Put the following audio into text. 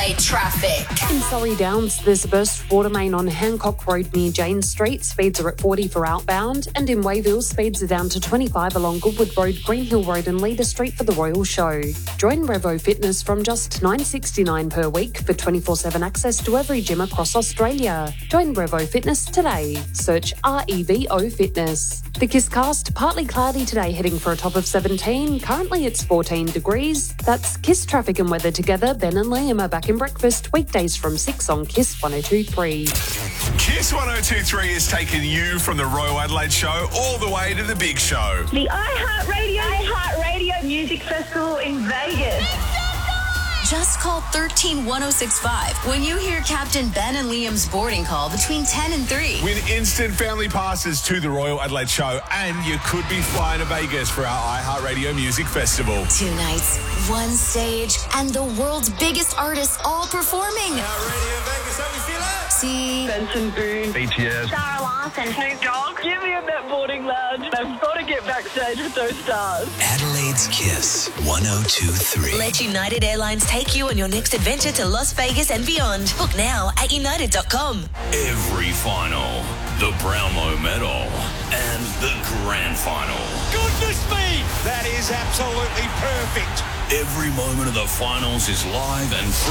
Adelaide traffic. In Surrey Downs, there's a burst water main on Hancock Road near Jane Street. Speeds are at 40 for outbound. And in Wayville, speeds are down to 25 along Goodwood Road, Greenhill Road and Leader Street for the Royal Show. Join Revo Fitness from just $9.69 per week for 24/7 access to every gym across Australia. Join Revo Fitness today. Search REVO Fitness. The KISScast, partly cloudy today, heading for a top of 17. Currently it's 14 degrees. That's KISS traffic and weather together. Ben and Liam are back in breakfast weekdays from 6 on KISS 102.3. KISS 102.3 is taking you from the Royal Adelaide Show all the way to the big show. The iHeartRadio Music Festival in Vegas. Just call 13-1065 when you hear Captain Ben and Liam's boarding call between 10 and 3. Win instant family passes to the Royal Adelaide Show, and you could be flying to Vegas for our iHeartRadio Music Festival. 2 nights, 1 stage, and the world's biggest artists all performing. Radio Vegas, how we feeling? See Benson Boone. BTS. Sarah Larson. Snoop Dogg. Get me in that boarding lounge. I've got to get backstage with those stars. Adelaide's KISS 102.3. Let United Airlines take you on your next adventure to Las Vegas and beyond. Book now at united.com. Every final, the Brownlow Medal, and the Grand Final. Goodness me! That is absolutely perfect. Every moment of the finals is live and free.